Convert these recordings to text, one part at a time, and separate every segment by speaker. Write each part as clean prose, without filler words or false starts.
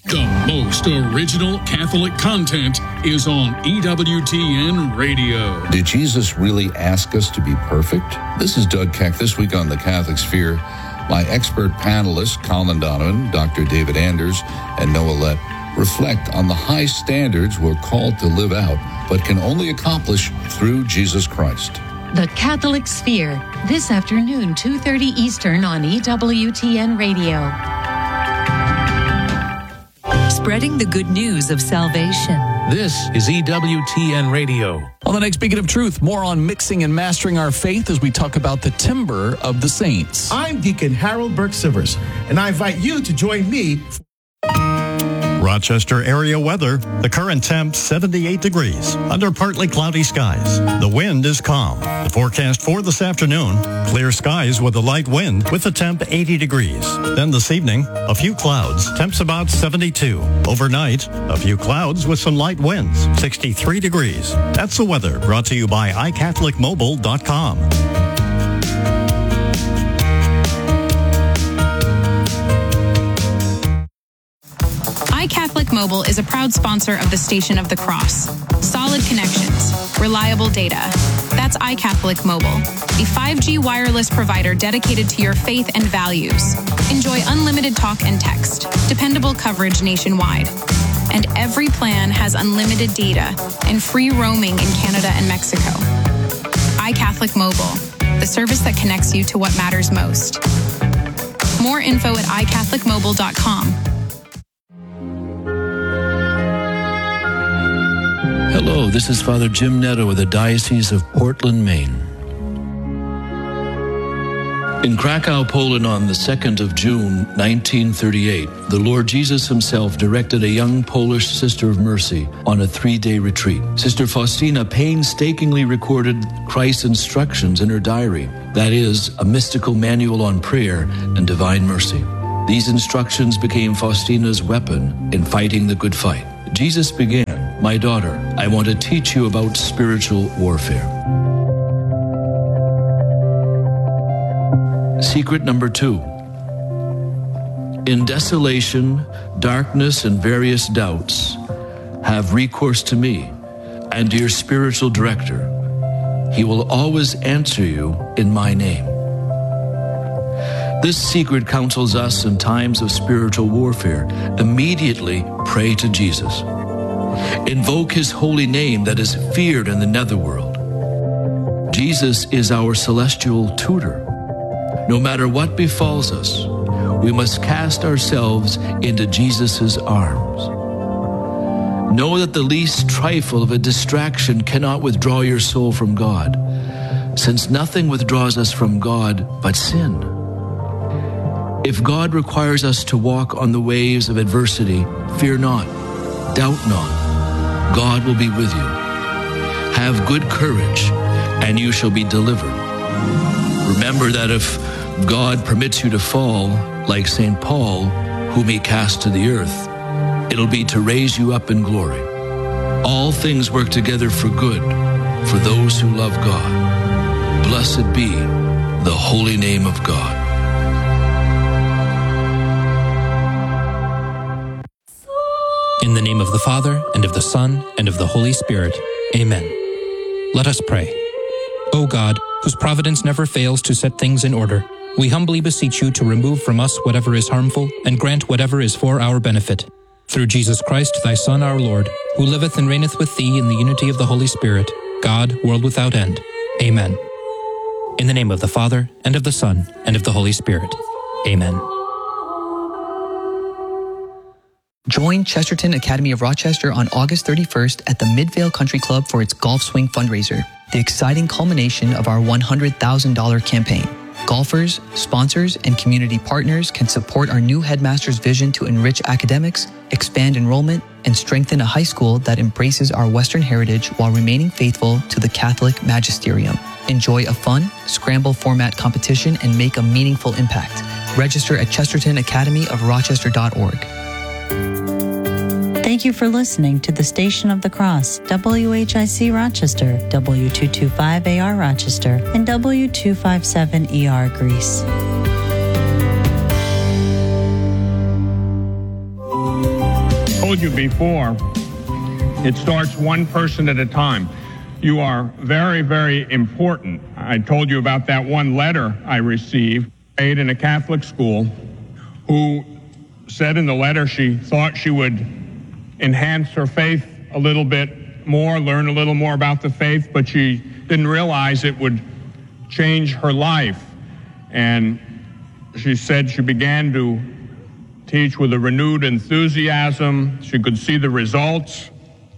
Speaker 1: The most original Catholic content is on EWTN Radio.
Speaker 2: Did Jesus really ask us to be perfect? This is Doug Keck. This week on The Catholic Sphere, my expert panelists, Colin Donovan, Dr. David Anders, and Noah Lett, reflect on the high standards we're called to live out, but can only accomplish through Jesus Christ.
Speaker 3: The Catholic Sphere, this afternoon, 2:30 Eastern on EWTN Radio.
Speaker 4: Spreading the good news of salvation.
Speaker 5: This is EWTN Radio.
Speaker 6: On the next Beacon of Truth, more on mixing and mastering our faith as we talk about the timbre of the saints.
Speaker 7: I'm Deacon Harold Burke-Sivers, and I invite you to join me.
Speaker 8: Rochester area weather. The current temp 78 degrees under partly cloudy skies. The wind is calm. The forecast for this afternoon, clear skies with a light wind with a temp 80 degrees. Then this evening, a few clouds, temps about 72. Overnight, a few clouds with some light winds, 63 degrees. That's the weather brought to you by iCatholicMobile.com.
Speaker 9: iCatholic Mobile is a proud sponsor of the Station of the Cross. Solid connections, reliable data. That's iCatholic Mobile, a 5G wireless provider dedicated to your faith and values. Enjoy unlimited talk and text, dependable coverage nationwide. And every plan has unlimited data and free roaming in Canada and Mexico. iCatholic Mobile, the service that connects you to what matters most. More info at iCatholicMobile.com.
Speaker 10: Hello, this is Father Jim Netto with the Diocese of Portland, Maine. In Krakow, Poland on the 2nd of June, 1938, the Lord Jesus himself directed a young Polish Sister of Mercy on a 3-day retreat. Sister Faustina painstakingly recorded Christ's instructions in her diary, that is, a mystical manual on prayer and divine mercy. These instructions became Faustina's weapon in fighting the good fight. Jesus began, "My daughter, I want to teach you about spiritual warfare." Secret number 2. In desolation, darkness, and various doubts, have recourse to me and to your spiritual director. He will always answer you in my name. This secret counsels us in times of spiritual warfare. Immediately pray to Jesus. Invoke his holy name that is feared in the netherworld. Jesus is our celestial tutor. No matter what befalls us, we must cast ourselves into Jesus' arms. Know that the least trifle of a distraction cannot withdraw your soul from God, since nothing withdraws us from God but sin. If God requires us to walk on the waves of adversity, fear not, doubt not. God will be with you. Have good courage, and you shall be delivered. Remember that if God permits you to fall, like St. Paul, whom he cast to the earth, it'll be to raise you up in glory. All things work together for good, for those who love God. Blessed be the holy name of God.
Speaker 11: In the name of the Father, and of the Son, and of the Holy Spirit. Amen. Let us pray. O God, whose providence never fails to set things in order, we humbly beseech you to remove from us whatever is harmful, and grant whatever is for our benefit. Through Jesus Christ, thy Son, our Lord, who liveth and reigneth with thee in the unity of the Holy Spirit, God, world without end. Amen. In the name of the Father, and of the Son, and of the Holy Spirit. Amen.
Speaker 12: Join Chesterton Academy of Rochester on August 31st at the Midvale Country Club for its Golf Swing fundraiser, the exciting culmination of our $100,000 campaign. Golfers, sponsors, and community partners can support our new headmaster's vision to enrich academics, expand enrollment, and strengthen a high school that embraces our Western heritage while remaining faithful to the Catholic magisterium. Enjoy a fun, scramble format competition and make a meaningful impact. Register at chestertonacademyofrochester.org.
Speaker 13: Thank you for listening to the Station of the Cross, WHIC Rochester, W225AR Rochester, and W257ER Greece.
Speaker 14: told you before, it starts one person at a time. You are very, very important. I told you about that one letter I received in a Catholic school who said in the letter she thought she would enhance her faith a little bit more, learn a little more about the faith, but she didn't realize it would change her life. And she said she began to teach with a renewed enthusiasm. She could see the results.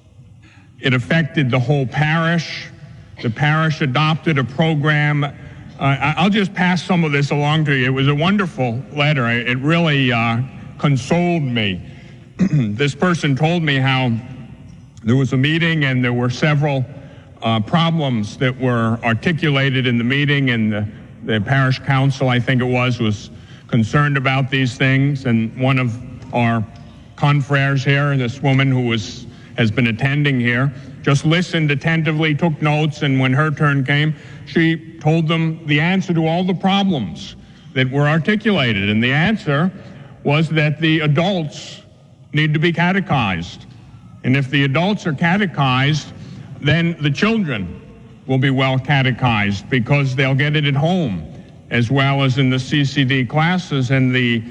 Speaker 14: It affected the whole parish. The parish adopted a program. I'll just pass some of this along to you. It was a wonderful letter. It really consoled me. This person told me how there was a meeting and there were several problems that were articulated in the meeting, and the parish council, I think it was concerned about these things. And one of our confreres here, this woman who has been attending here, just listened attentively, took notes, and when her turn came, she told them the answer to all the problems that were articulated. And the answer was that the adults need to be catechized. And if the adults are catechized, then the children will be well catechized because they'll get it at home as well as in the CCD classes. And the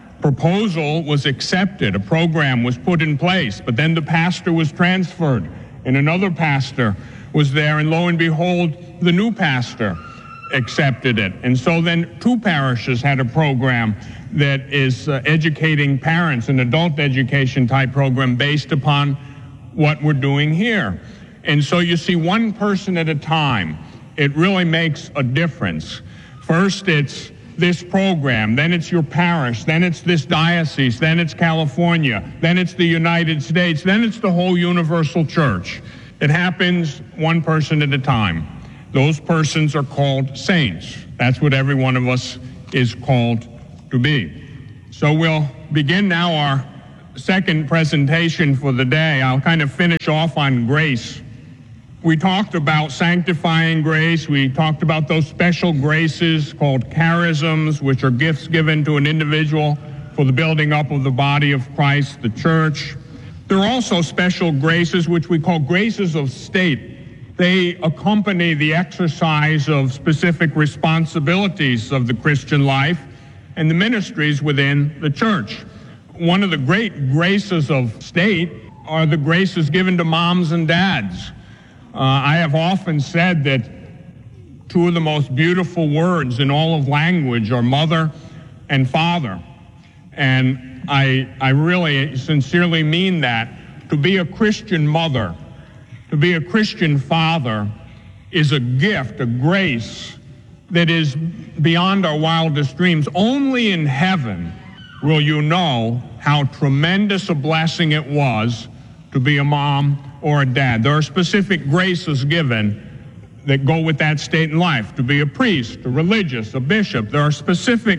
Speaker 14: proposal was accepted. A program was put in place, but then the pastor was transferred and another pastor was there, and lo and behold, the new pastor accepted it. And so then 2 parishes had a program that is educating parents, an adult education type program based upon what we're doing here. And so you see, one person at a time, it really makes a difference. First, it's this program, then it's your parish, then it's this diocese, then it's California, then it's the United States, then it's the whole universal church. It happens one person at a time. Those persons are called saints. That's what every one of us is called to be. So we'll begin now our second presentation for the day. I'll kind of finish off on grace. We talked about sanctifying grace. We talked about those special graces called charisms, which are gifts given to an individual for the building up of the body of Christ, the church. There are also special graces, which we call graces of state. They accompany the exercise of specific responsibilities of the Christian life and the ministries within the church. One of the great graces of state are the graces given to moms and dads. I have often said that 2 of the most beautiful words in all of language are mother and father. And I really sincerely mean that. To be a Christian mother, to be a Christian father is a gift, a grace that is beyond our wildest dreams. Only in heaven will you know how tremendous a blessing it was to be a mom or a dad. There are specific graces given that go with that state in life. To be a priest, a religious, a bishop, there are specific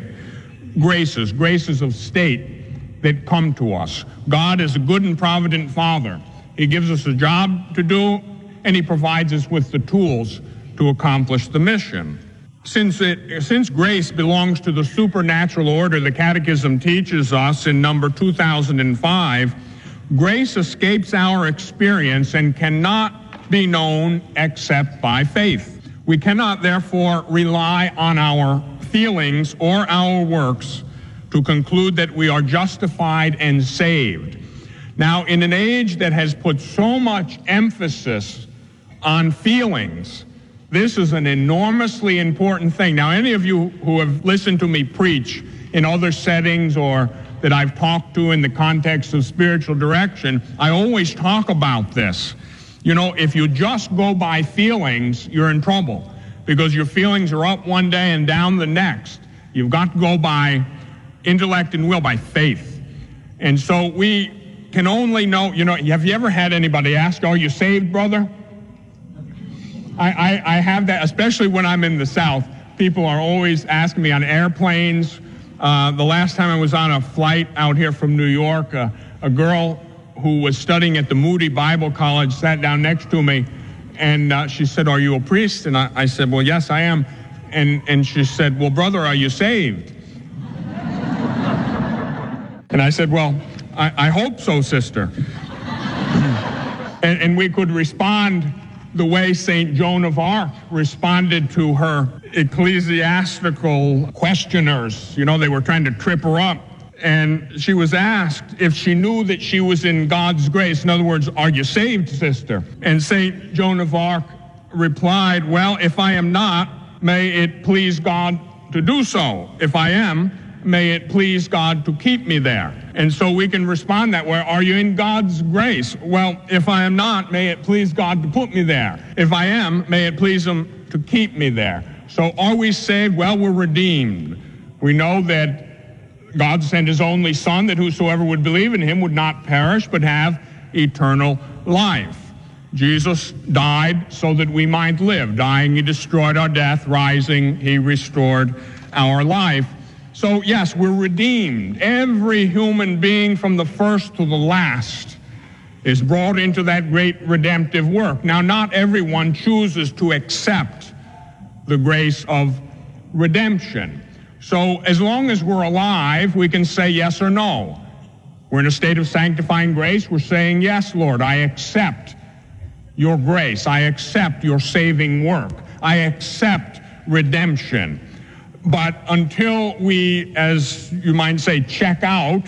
Speaker 14: graces of state that come to us. God is a good and provident Father. He gives us a job to do, and He provides us with the tools to accomplish the mission. Since grace belongs to the supernatural order, the Catechism teaches us in number 2005, grace escapes our experience and cannot be known except by faith. We cannot, therefore, rely on our feelings or our works to conclude that we are justified and saved. Now, in an age that has put so much emphasis on feelings, this is an enormously important thing. Now, any of you who have listened to me preach in other settings or that I've talked to in the context of spiritual direction, I always talk about this. You know, if you just go by feelings, you're in trouble because your feelings are up one day and down the next. You've got to go by intellect and will, by faith. And so we can only know, have you ever had anybody ask, are you saved, brother? I have that, especially when I'm in the South. People are always asking me on airplanes. The last time I was on a flight out here from New York, a girl who was studying at the Moody Bible College sat down next to me, and she said, are you a priest? And I said, well, yes, I am. And she said, well, brother, are you saved? And I said, well, I hope so, sister. and we could respond the way St. Joan of Arc responded to her ecclesiastical questioners. You know, they were trying to trip her up. And she was asked if she knew that she was in God's grace. In other words, are you saved, sister? And St. Joan of Arc replied, well, if I am not, may it please God to do so. If I am, may it please God to keep me there. And so we can respond that way. Are you in God's grace? Well, if I am not, may it please God to put me there. If I am, may it please him to keep me there. So are we saved? Well, we're redeemed. We know that God sent his only Son, that whosoever would believe in him would not perish, but have eternal life. Jesus died so that we might live. Dying, he destroyed our death. Rising, he restored our life. So, yes, we're redeemed. Every human being from the first to the last is brought into that great redemptive work. Now, not everyone chooses to accept the grace of redemption. So as long as we're alive, we can say yes or no. We're in a state of sanctifying grace. We're saying, yes, Lord, I accept your grace. I accept your saving work. I accept redemption. But until we, as you might say, check out,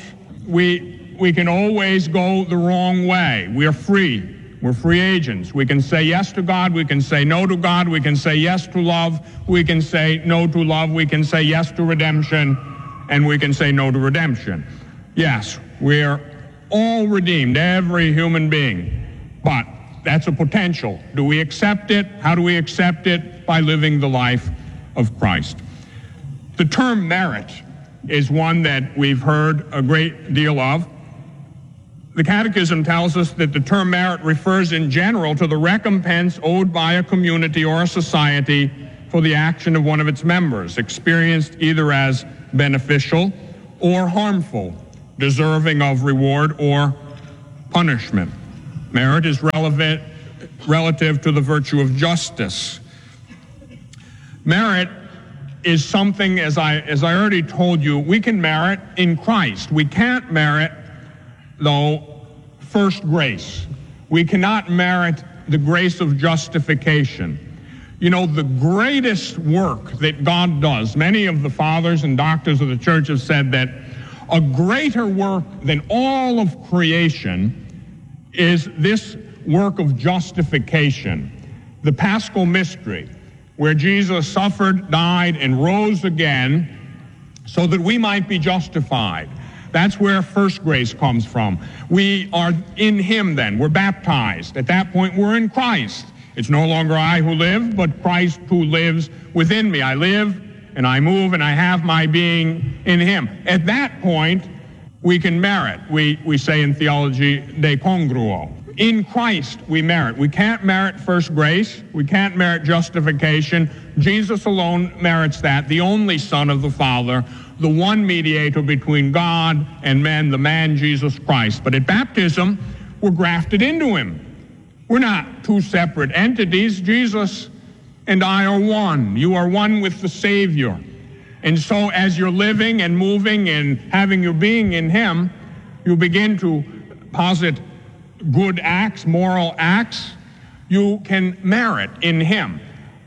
Speaker 14: we can always go the wrong way. We're free. We're free agents. We can say yes to God. We can say no to God. We can say yes to love. We can say no to love. We can say yes to redemption. And we can say no to redemption. Yes, we're all redeemed, every human being. But that's a potential. Do we accept it? How do we accept it? By living the life of Christ. The term merit is one that we've heard a great deal of. The Catechism tells us that the term merit refers in general to the recompense owed by a community or a society for the action of one of its members, experienced either as beneficial or harmful, deserving of reward or punishment. Merit is relative to the virtue of justice. Merit is something, as I already told you, we can merit in Christ. We can't merit, though, first grace. We cannot merit the grace of justification. You know, the greatest work that God does, many of the fathers and doctors of the church have said that a greater work than all of creation is this work of justification, the Paschal mystery, where Jesus suffered, died, and rose again so that we might be justified. That's where first grace comes from. We are in him then. We're baptized. At that point, we're in Christ. It's no longer I who live, but Christ who lives within me. I live, and I move, and I have my being in him. At that point, we can merit. We say in theology, de congruo. In Christ, we merit. We can't merit first grace. We can't merit justification. Jesus alone merits that, the only Son of the Father, the one mediator between God and men, the man Jesus Christ. But at baptism, we're grafted into him. We're not two separate entities. Jesus and I are one. You are one with the Savior. And so as you're living and moving and having your being in him, you begin to posit good acts, moral acts. You can merit in him.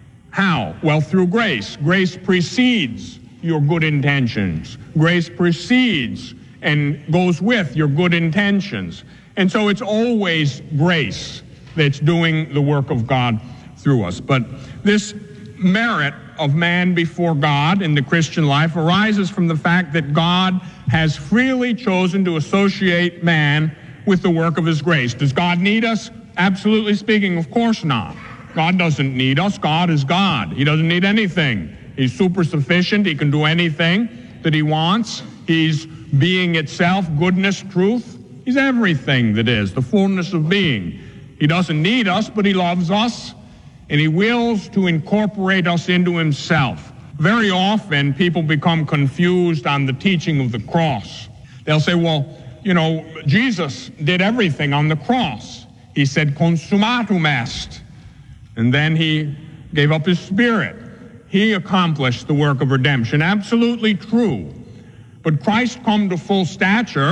Speaker 14: How? Well, through grace. Grace precedes your good intentions. Grace precedes and goes with your good intentions. And so it's always grace that's doing the work of God through us. But this merit of man before God in the Christian life arises from the fact that God has freely chosen to associate man with the work of his grace. Does God need us? Absolutely speaking, of course not. God doesn't need us. God is God. He doesn't need anything. He's super sufficient. He can do anything that he wants. He's being itself, goodness, truth. He's everything that is, the fullness of being. He doesn't need us, but he loves us, and he wills to incorporate us into himself. Very often, people become confused on the teaching of the cross. They'll say, well, you know, Jesus did everything on the cross. He said, consummatum est. And then he gave up his spirit. He accomplished the work of redemption. Absolutely true. But Christ come to full stature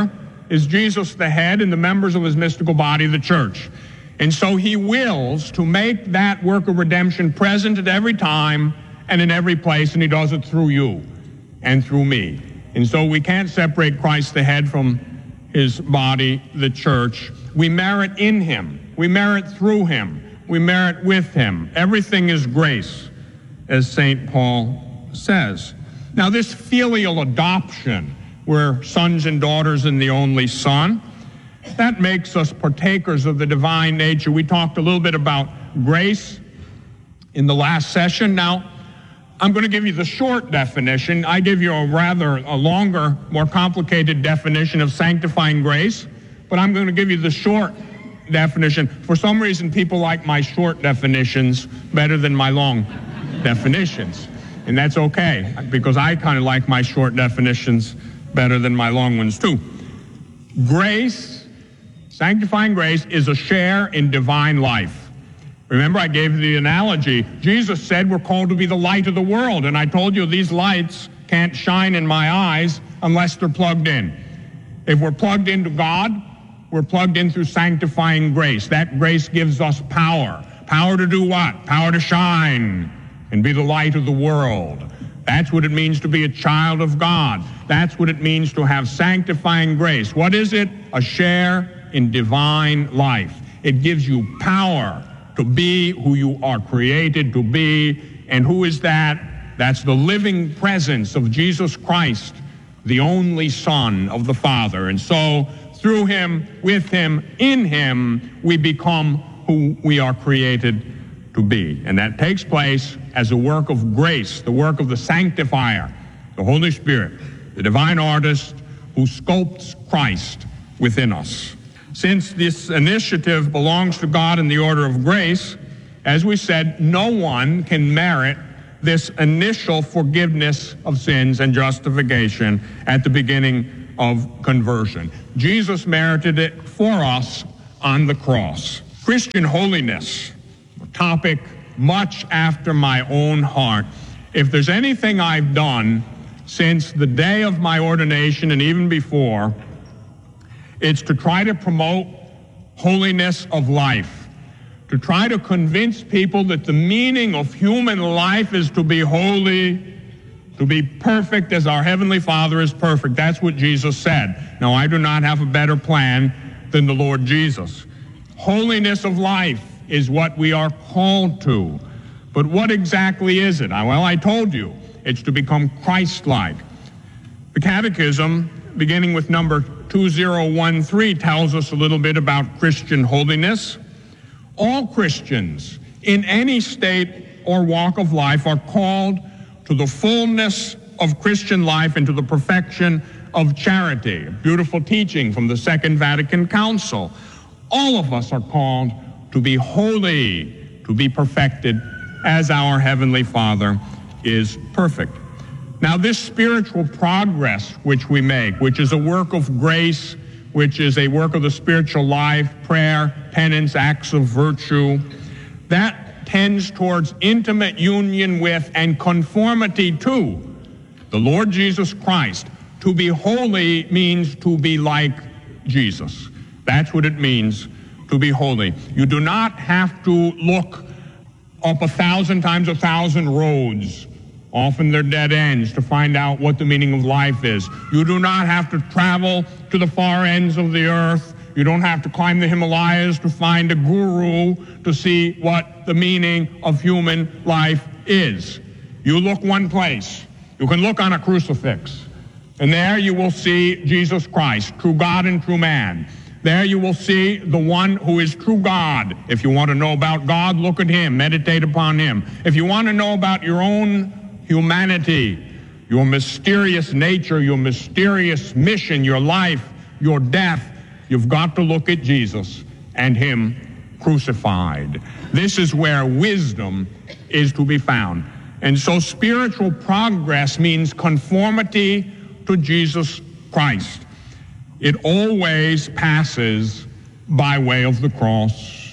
Speaker 14: is Jesus the head and the members of his mystical body, the church. And so he wills to make that work of redemption present at every time and in every place, and he does it through you and through me. And so we can't separate Christ the head from his body, the church. We merit in him. We merit through him. We merit with him. Everything is grace, as St. Paul says. Now, this filial adoption, we're sons and daughters in the only Son, that makes us partakers of the divine nature. We talked a little bit about grace in the last session. Now, I'm going to give you the short definition. I give you a longer, more complicated definition of sanctifying grace, but I'm going to give you the short definition. For some reason, people like my short definitions better than my long definitions. And that's okay, because I kind of like my short definitions better than my long ones too. Grace, sanctifying grace, is a share in divine life. Remember, I gave the analogy. Jesus said we're called to be the light of the world, and I told you these lights can't shine in my eyes unless they're plugged in. If we're plugged into God, we're plugged in through sanctifying grace. That grace gives us power. Power to do what? Power to shine and be the light of the world. That's what it means to be a child of God. That's what it means to have sanctifying grace. What is it? A share in divine life. It gives you power to be who you are created to be. And who is that? That's the living presence of Jesus Christ, the only Son of the Father. And so through him, with him, in him, we become who we are created to be. And that takes place as a work of grace, the work of the sanctifier, the Holy Spirit, the divine artist who sculpts Christ within us. Since this initiative belongs to God in the order of grace, as we said, no one can merit this initial forgiveness of sins and justification at the beginning of conversion. Jesus merited it for us on the cross. Christian holiness, a topic much after my own heart. If there's anything I've done since the day of my ordination and even before, it's to try to promote holiness of life, to try to convince people that the meaning of human life is to be holy, to be perfect as our Heavenly Father is perfect. That's what Jesus said. Now, I do not have a better plan than the Lord Jesus. Holiness of life is what we are called to. But what exactly is it? Well, I told you, it's to become Christ-like. The Catechism, beginning with number 2013, tells us a little bit about Christian holiness. All Christians in any state or walk of life are called to the fullness of Christian life and to the perfection of charity. A beautiful teaching from the Second Vatican Council. All of us are called to be holy, to be perfected as our Heavenly Father is perfect. Now, this spiritual progress which we make, which is a work of grace, which is a work of the spiritual life, prayer, penance, acts of virtue, that tends towards intimate union with and conformity to the Lord Jesus Christ. To be holy means to be like Jesus. That's what it means to be holy. You do not have to look up 1,000 times 1,000 roads. Often they're dead ends to find out what the meaning of life is. You do not have to travel to the far ends of the earth. You don't have to climb the Himalayas to find a guru to see what the meaning of human life is. You look one place. You can look on a crucifix, and there you will see Jesus Christ, true God and true man. There you will see the one who is true God. If you want to know about God, look at him, meditate upon him. If you want to know about your own humanity, your mysterious nature, your mysterious mission, your life, your death, you've got to look at Jesus and him crucified. This is where wisdom is to be found. And so spiritual progress means conformity to Jesus Christ. It always passes by way of the cross.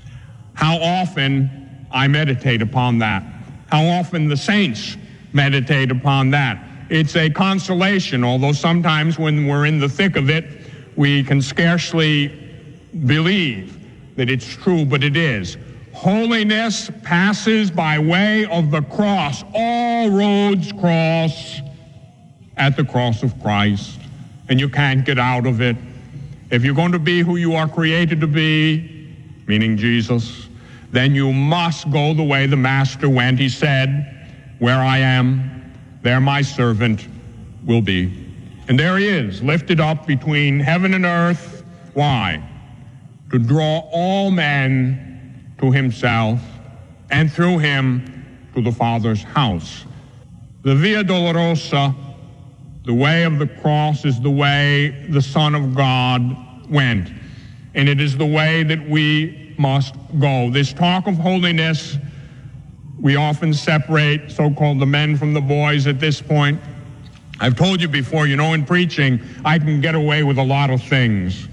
Speaker 14: How often I meditate upon that. How often the saints meditate upon that. It's a consolation, although sometimes when we're in the thick of it, we can scarcely believe that it's true, but it is. Holiness passes by way of the cross. All roads cross at the cross of Christ, and you can't get out of it. If you're going to be who you are created to be, meaning Jesus, then you must go the way the Master went. He said, "Where I am, there my servant will be." And there he is, lifted up between heaven and earth. Why? To draw all men to himself, and through him to the Father's house. The Via Dolorosa, the way of the cross, is the way the Son of God went. And it is the way that we must go. This talk of holiness, we often separate so-called the men from the boys at this point. I've told you before, in preaching, I can get away with a lot of things.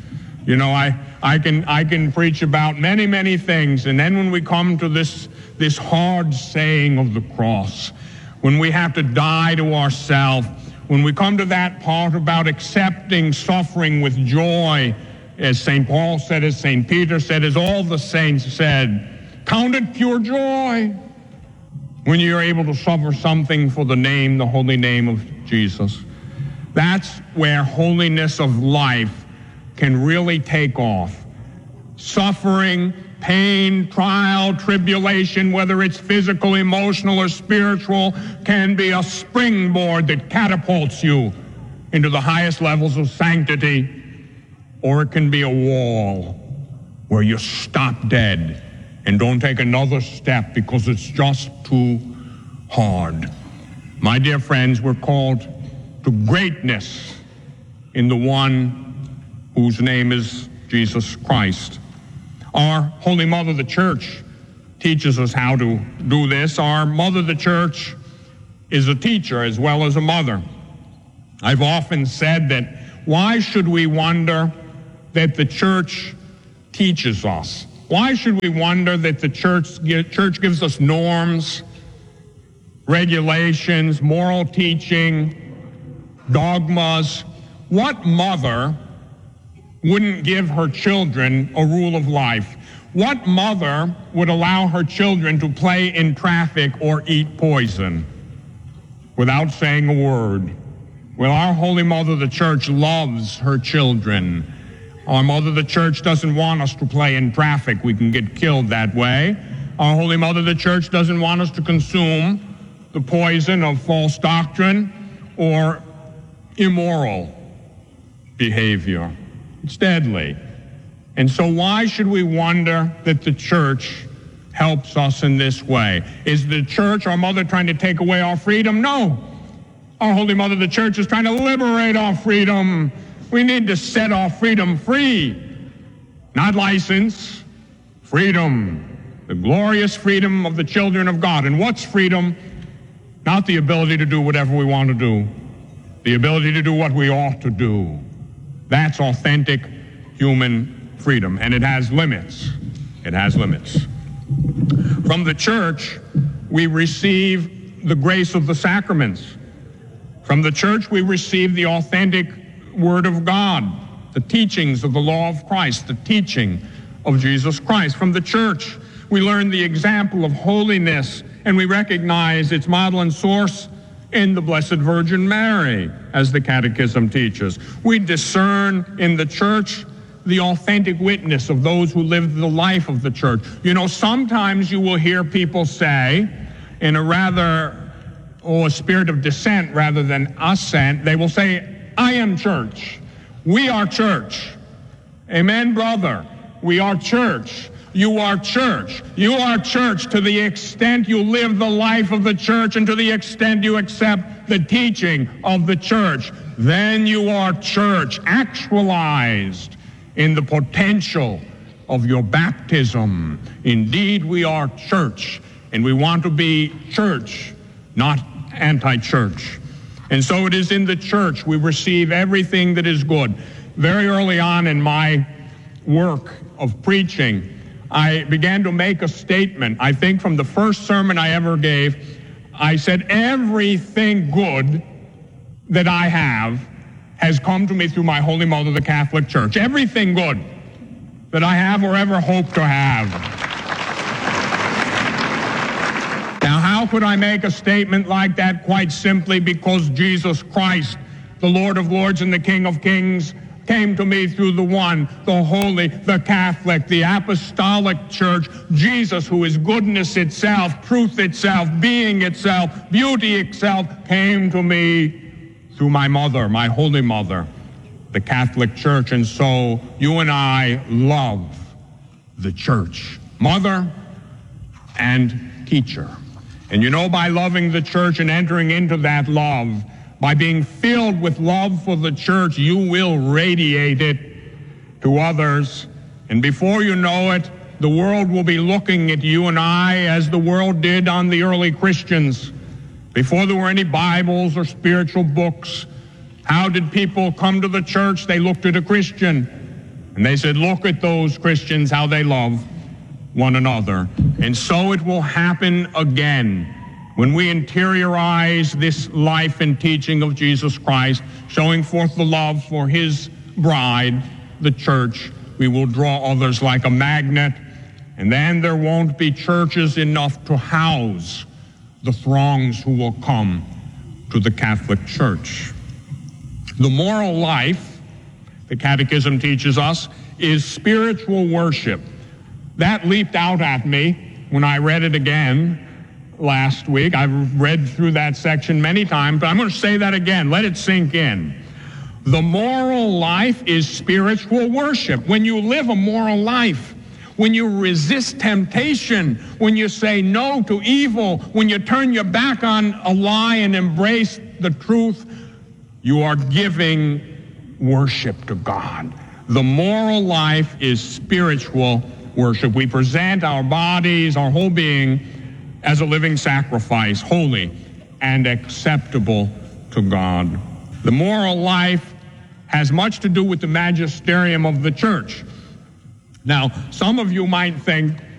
Speaker 14: I can preach about many, many things, and then when we come to this hard saying of the cross, when we have to die to ourselves, when we come to that part about accepting suffering with joy, as St. Paul said, as St. Peter said, as all the saints said, count it pure joy when you're able to suffer something for the name, the holy name of Jesus. That's where holiness of life can really take off. Suffering, pain, trial, tribulation, whether it's physical, emotional, or spiritual, can be a springboard that catapults you into the highest levels of sanctity, or it can be a wall where you stop dead and don't take another step because it's just too hard. My dear friends, we're called to greatness in the one whose name is Jesus Christ. Our Holy Mother, the Church, teaches us how to do this. Our Mother, the Church, is a teacher as well as a mother. I've often said that why should we wonder that the Church teaches us? Why should we wonder that the church gives us norms, regulations, moral teaching, dogmas? What mother wouldn't give her children a rule of life? What mother would allow her children to play in traffic or eat poison without saying a word? Well, our Holy Mother, the Church, loves her children. Our Mother, the Church, doesn't want us to play in traffic. We can get killed that way. Our Holy Mother, the Church, doesn't want us to consume the poison of false doctrine or immoral behavior. It's deadly. And so why should we wonder that the Church helps us in this way? Is the Church, our Mother, trying to take away our freedom? No. Our Holy Mother, the Church, is trying to liberate our freedom. We need to set our freedom free. Not license, freedom. The glorious freedom of the children of God. And what's freedom? Not the ability to do whatever we want to do. The ability to do what we ought to do. That's authentic human freedom, and it has limits. It has limits. From the Church, we receive the grace of the sacraments. From the Church, we receive the authentic Word of God, the teachings of the law of Christ, the teaching of Jesus Christ. From the Church, we learn the example of holiness, and we recognize its model and source in the Blessed Virgin Mary, as the Catechism teaches. We discern in the Church the authentic witness of those who live the life of the Church. Sometimes you will hear people say, in a spirit of dissent rather than assent, they will say, I am church. We are church. Amen, brother. We are church. You are church. You are church to the extent you live the life of the Church and to the extent you accept the teaching of the Church. Then you are church, actualized in the potential of your baptism. Indeed, we are church, and we want to be church, not anti-church. And so it is in the Church we receive everything that is good. Very early on in my work of preaching, I began to make a statement. I think from the first sermon I ever gave, I said, everything good that I have has come to me through my Holy Mother, the Catholic Church. Everything good that I have or ever hope to have. Now, how could I make a statement like that? Quite simply because Jesus Christ, the Lord of Lords and the King of Kings, came to me through the one, the holy, the Catholic, the apostolic church, Jesus, who is goodness itself, truth itself, being itself, beauty itself, came to me through my mother, my Holy Mother, the Catholic Church. And so you and I love the church, mother and teacher. And you know, by loving the church and entering into that love, by being filled with love for the church, you will radiate it to others. And before you know it, the world will be looking at you and I as the world did on the early Christians. Before there were any Bibles or spiritual books, how did people come to the church? They looked at a Christian and they said, look at those Christians, how they love one another. And so it will happen again. When we interiorize this life and teaching of Jesus Christ, showing forth the love for his bride, the church, we will draw others like a magnet, and then there won't be churches enough to house the throngs who will come to the Catholic Church. The moral life, the Catechism teaches us, is spiritual worship. That leaped out at me when I read it again last week. I've read through that section many times, but I'm going to say that again. Let it sink in. The moral life is spiritual worship. When you live a moral life, when you resist temptation, when you say no to evil, when you turn your back on a lie and embrace the truth, you are giving worship to God. The moral life is spiritual worship. We present our bodies, our whole being, as a living sacrifice, holy and acceptable to God. The moral life has much to do with the magisterium of the church. Now, some of you might think,